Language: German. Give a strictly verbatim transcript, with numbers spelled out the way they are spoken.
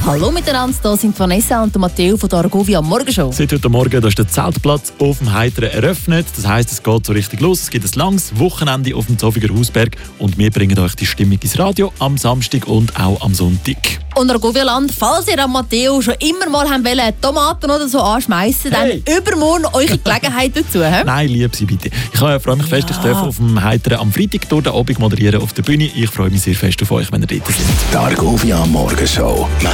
Hallo miteinander, hier sind Vanessa und Matteo von der Argovia Morgenshow. Seit heute Morgen da ist der Zeltplatz auf dem Heiteren eröffnet. Das heisst, es geht so richtig los. Es gibt ein langes Wochenende auf dem Zofiger Hausberg und wir bringen euch die Stimmung ins Radio am Samstag und auch am Sonntag. Und Argovia-Land, falls ihr an Matteo schon immer mal haben wollen, Tomaten oder so anschmeißen, Hey. dann übermorgen eure Gelegenheit dazu. He? Nein, lieb Sie bitte. Ich freue mich fest, ich darf auf dem Heiteren am Freitag durch den Abend moderieren auf der Bühne. Ich freue mich sehr fest auf euch, wenn ihr dort seid. Die Argovia Morgenshow.